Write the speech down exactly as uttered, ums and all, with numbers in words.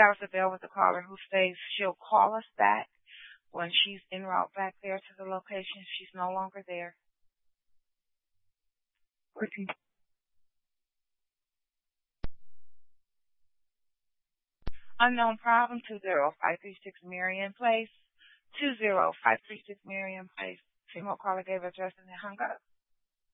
got us a bill with the caller who states she'll call us back when she's en route back there to the location. She's no longer there. Okay. Unknown problem, two zero five three six Marion Place. two zero five three six Marion Place. Female caller gave address and then hung up.